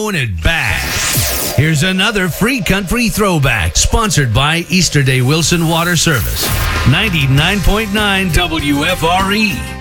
throwing it back. Here's another free country throwback, sponsored by Easter Day Wilson Water Service. 99.9 WFRE.